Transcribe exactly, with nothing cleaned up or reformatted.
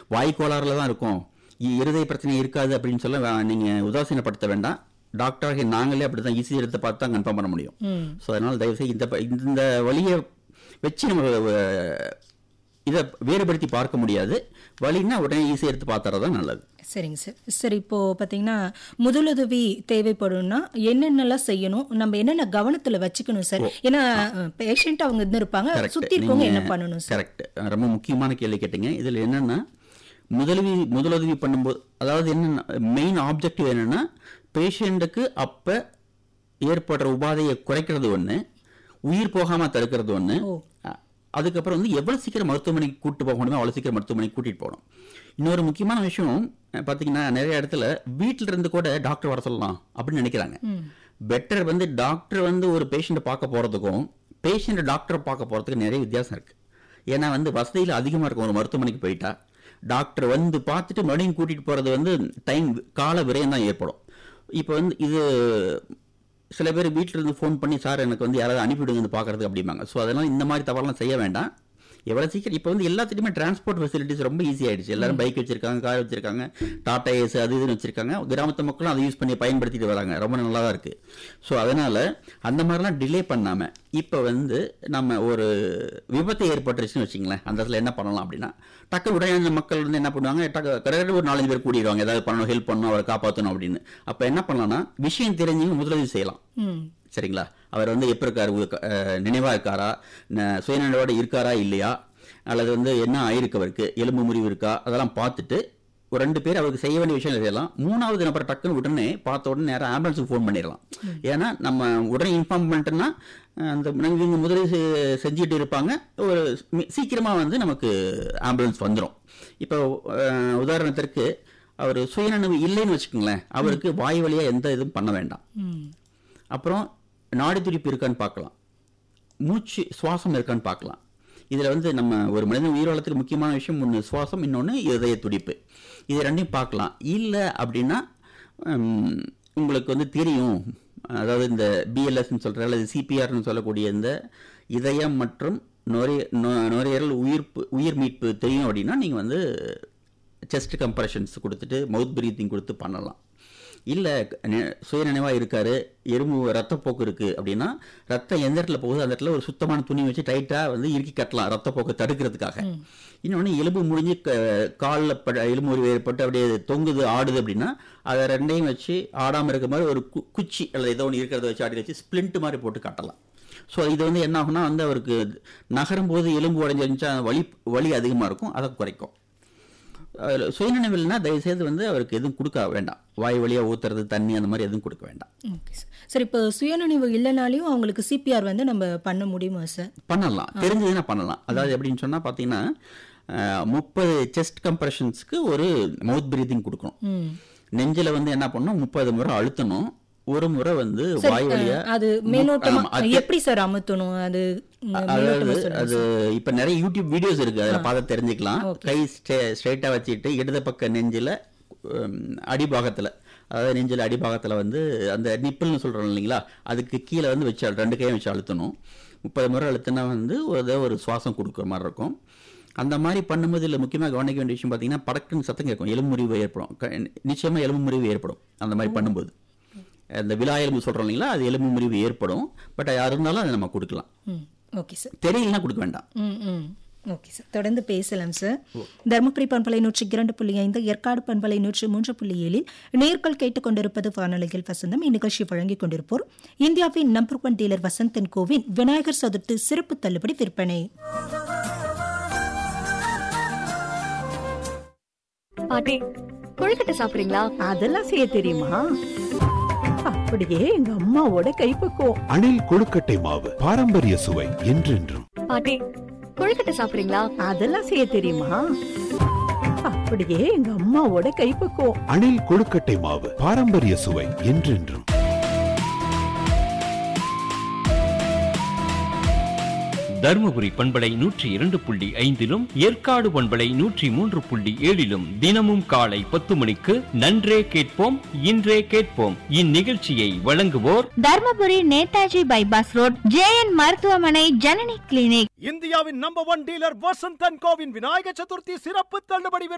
வாய் கோளாறுல தான் இருக்கும், இ- இருதய பிரச்சனை இருக்காது அப்படின்னு சொல்ல வே- நீங்க உதாசீனப்படுத்த வேண்டாம். டாக்டராக நாங்களே அப்படிதான் ஈஸி எடுத்து பார்த்து தான் கன்ஃபார்ம் பண்ண முடியும். ஸோ அதனால தயவுசெய்து இந்த ப- இந்த வழியை வச்சு நம்ம அஹ், இதை வேறுபடுத்தி பார்க்க முடியாது. வலின்னா உடனே ஈஸியாக எடுத்து பார்த்துறது தான் நல்லது. சரிங்க சார். சார் இப்போ பார்த்தீங்கன்னா முதலுதவி தேவைப்படும்னா என்னென்னலாம் செய்யணும், நம்ம என்னென்ன கவனத்தில் வச்சுக்கணும் சார்? ஏன்னா பேஷண்ட் அவங்க இருந்து இருப்பாங்க, சுற்றி இருக்கவங்க என்ன பண்ணணும் சார்? கரெக்ட், ரொம்ப முக்கியமான கேள்வி கேட்டீங்க. இதில் என்னன்னா முதலுதவி முதலுதவி பண்ணும்போது அதாவது என்னன்னா மெயின் ஆப்ஜெக்டிவ் என்னன்னா பேஷண்ட்டுக்கு அப்போ ஏற்படுற உபாதையை குறைக்கிறது ஒன்று, உயிர் போகாமல் தடுக்கிறது ஒன்று. அதுக்கப்புறம் வந்து எவ்வளோ சீக்கிரம் மருத்துவமனைக்கு கூட்டு போக முடியுமோ அவ்வளோ சீக்கிரம் மருத்துவமனைக்கு கூட்டிகிட்டு போகணும். இன்னொரு முக்கியமான விஷயம் பார்த்தீங்கன்னா நிறைய இடத்துல வீட்டில் இருந்து கூட டாக்டர் வர சொல்லலாம் அப்படின்னு நினைக்கிறாங்க. பெட்டர் வந்து டாக்டர் வந்து ஒரு பேஷண்ட்டை பார்க்க போகிறதுக்கும் பேஷண்ட் டாக்டரை பார்க்க போகிறதுக்கு நிறைய வித்தியாசம் இருக்குது. ஏன்னா வந்து வசதியில் அதிகமாக இருக்கும். ஒரு மருத்துவமனைக்கு போயிட்டா டாக்டர் வந்து பார்த்துட்டு மறுபடியும் கூட்டிகிட்டு போகிறது வந்து டைம் கால விரயம் தான் ஏற்படும். இப்போ வந்து இது சில பேர் வீட்டில் இருந்து ஃபோன் பண்ணி சார் எனக்கு வந்து யாராவது அனுப்பிவிடுங்க வந்து பார்க்குறதுக்கு அப்படிம்பாங்க. ஸோ அதனால் இந்த மாதிரி தவறெல்லாம் செய்ய வேண்டாம். எவ்வளோ சீக்கிரம் இப்போ வந்து எல்லாத்துக்குமே டிரான்ஸ்போர்ட் ஃபெசிலிட்டிஸ் ரொம்ப ஈஸி ஆயிடுச்சு. எல்லாரும் பைக் வச்சிருக்காங்க, கார் வச்சிருக்காங்க, டாடா ஏஸ் அது இதுன்னு வச்சிருக்காங்க. கிராமத்து மக்களும் அதை யூஸ் பண்ணி பயன்படுத்திட்டு வராங்க. ரொம்ப நல்லா தான் இருக்குது. ஸோ அதனால் அந்த மாதிரிலாம் டிலே பண்ணாமல் இப்போ வந்து நம்ம ஒரு விபத்து ஏற்பட்டுருச்சுன்னு வச்சுங்களேன், அந்த இடத்துல என்ன பண்ணலாம் அப்படின்னா டக்கு உடனே அந்த மக்கள் வந்து என்ன பண்ணுவாங்க, டக்கு கரெக்டாக ஒரு நாலஞ்சு பேர் கூடிடுவாங்க, ஏதாவது பண்ணணும், ஹெல்ப் பண்ணணும், அவரை காப்பாற்றணும் அப்படின்னு. அப்போ என்ன பண்ணலாம்னா விஷயம் தெரிஞ்சவங்க முதலுதவி செய்யலாம். சரிங்களா? அவர் வந்து எப்போ இருக்காரு, நினைவாக இருக்காரா, சுயநினைவோடு இருக்காரா இல்லையா, அல்லது வந்து என்ன ஆயிருக்கு, அவருக்கு எலும்பு முறிவு இருக்கா, அதெல்லாம் பார்த்துட்டு ஒரு ரெண்டு பேர் அவருக்கு செய்ய வேண்டிய விஷயம் செய்யலாம். மூணாவது நபர் டக்குன்னு உடனே பார்த்த உடனே நேரம் ஆம்புலன்ஸுக்கு ஃபோன் பண்ணிடலாம். ஏன்னா நம்ம உடனே இன்ஃபார்ம் பண்ணிட்டோம்னா அந்த இவங்க முதலீடு செ- செஞ்சுட்டு இருப்பாங்க, ஒரு சீக்கிரமாக வந்து நமக்கு ஆம்புலன்ஸ் வந்துடும். இப்போ அஹ், உதாரணத்திற்கு அவர் சுயநினைவு இல்லைன்னு வச்சுக்கோங்களேன், அவருக்கு வாய் வழியாக எந்த இதுவும் பண்ண வேண்டாம். அப்புறம் நாடி துடிப்பு இருக்கான்னு பார்க்கலாம், மூச்சு சுவாசம் இருக்கான்னு பார்க்கலாம். இதில் வந்து நம்ம ஒரு மனிதன் உயிர் வாழறதுக்கு முக்கியமான விஷயம் ஒன்று சுவாசம், இன்னொன்று இதய துடிப்பு. இது ரெண்டையும் பார்க்கலாம். இல்லை அப்படின்னா ஹம், உங்களுக்கு வந்து தெரியும், அதாவது இந்த பிஎல்எஸ்ன்னு சொல்கிற அல்லது சிபிஆர்னு சொல்லக்கூடிய இந்த இதயம் மற்றும் நுரைய நு- நுரையீரல் உயிர்ப்பு உயிர் மீட்பு தெரியும் அப்படின்னா நீங்கள் வந்து செஸ்ட் கம்ப்ரெஷன்ஸ் கொடுத்துட்டு மவுத் பிரீத்திங் கொடுத்து பண்ணலாம். இல்லை சுயநினைவாக இருக்காரு, எறும்பு ரத்தப்போக்கு இருக்குது அப்படின்னா ரத்தம் எந்த இடத்துல போகுது அந்த இடத்துல ஒரு சுத்தமான துணி வச்சு டைட்டாக வந்து இறுக்கி கட்டலாம் ரத்தப்போக்கை தடுக்கிறதுக்காக. இன்னொன்று எலும்பு முறிஞ்சு க காலில் ப எலும்பு முறிவு ஏற்பட்டு அப்படியே தொங்குது ஆடுது அப்படின்னா அதை ரெண்டையும் வச்சு ஆடாமல் இருக்கிற மாதிரி ஒரு கு குச்சி அல்லது ஏதோ ஒன்று இருக்கிறத வச்சு ஆடி வச்சு ஸ்ப்ளிண்ட் மாதிரி போட்டு கட்டலாம். ஸோ இது வந்து என்ன ஆகுனா வந்து அவருக்கு நகரும் போது எலும்பு உடஞ்சிருந்துச்சா வலி வலி அதிகமாக இருக்கும், அதை குறைக்கும். அதில் சுயநினைவில்னா தயவுசெய்து வந்து அவருக்கு எதுவும் கொடுக்க வேண்டாம், வாய் வழியாக ஊற்றுறது தண்ணி அந்த மாதிரி எதுவும் கொடுக்க வேண்டாம். Okay sir. சார் இப்போ சுயநினைவு இல்லைனாலையும் அவங்களுக்கு சிபிஆர் வந்து நம்ம பண்ண முடியுமா சார்? பண்ணலாம், தெரிஞ்சதுன்னா பண்ணலாம். அதாவது எப்படின்னு சொன்னால் பார்த்தீங்கன்னா முப்பது செஸ்ட் கம்ப்ரெஷன்ஸ்க்கு ஒரு மவுத் பிரீத்திங் கொடுக்கணும். நெஞ்சில் வந்து என்ன பண்ணணும், முப்பது முறை அழுத்தணும், ஒரு முறை வந்து வாய் வழியா. அது மேலோட்டமா எப்படி சார் அமுத்தணும்? அது அதாவது அது இப்ப நிறைய யூடியூப் வீடியோஸ் இருக்கு, அதில் பார்த்து தெரிஞ்சுக்கலாம். கை ஸ்ட்ரைட்டா வச்சுட்டு இடது பக்க நெஞ்சில அடிபாகத்துல, அதாவது நெஞ்சில் அடிபாகத்துல வந்து அந்த நிப்பிள்னு சொல்றோம் இல்லைங்களா, அதுக்கு கீழே வந்து வச்சு ரெண்டு கையும் வச்சு அழுத்தணும். முப்பது முறை அழுத்தினா வந்து ஒரு ஒரு சுவாசம் கொடுக்குற மாதிரி இருக்கும். அந்த மாதிரி பண்ணும்போது இல்லை முக்கியமாக கவனிக்க வேண்டிய விஷயம் பார்த்தீங்கன்னா படக்குன்னு சத்தம் கேட்கும், எலும்பு முறிவு ஏற்படும், நிச்சயமா எலும்பு முறிவு ஏற்படும் அந்த மாதிரி பண்ணும்போது. அந்த விழா எலும்பு சொல்றோம் இல்லைங்களா, அது எலும்பு முறிவு ஏற்படும். பட் யார் இருந்தாலும் அதை நம்ம கொடுக்கலாம். Okay sir. தெரியலன்னா கொடுக்க வேண்டாம். ம் ம் ஓகே சார். தொடர்ந்து பேசலாம் சார். தருமபுரி பண்பலை நூற்றி இரண்டு புள்ளி ஐந்து, ஏற்காடு பண்பலை நூற்றி மூன்று புள்ளி ஏழில் நேர்கள் கேட்டுக்கொண்டிருப்பது வானொலியில் வசந்தம். இந்நிகழ்ச்சி வழங்கிக் கொண்டிருப்போர் இந்தியாவின் number one dealer Vasanthan CoWIN Vinayagar Chaturthi சிறப்பு தள்ளுபடி விற்பனை. பாட்டி கொழுக்கட்டை சாப்பிடுறீங்களா? அதெல்லாம் செய்ய தெரியுமா? அப்படியே எங்க அம்மாவோட கைப்பக்குவம். அணில் கொழுக்கட்டை மாவு பாரம்பரிய சுவை என்றென்றும். பாட்டி கொழுக்கட்டை சாப்பிடுறீங்களா? அதெல்லாம் செய்ய தெரியுமா? அப்படியே எங்க அம்மாவோட கைப்பக்குவம். அணில் கொழுக்கட்டை மாவு பாரம்பரிய சுவை என்றென்றும். தருமபுரி பண்பலை நூற்றி இரண்டு புள்ளி ஐந்திலும் ஏற்காடு பண்பலை நூற்றி மூன்று புள்ளி ஏழிலும் தினமும் காலை பத்து மணிக்கு நன்றே கேட்போம் இன்றே கேட்போம். இந்நிகழ்ச்சியை வழங்குவோர் Dharmapuri Netaji bypass road J N மருத்துவமனை ஜனனி கிளினிக். இந்தியாவின் number one dealer Vasanthan CoWIN Vinayagar Chaturthi சிறப்பு தள்ளுபடி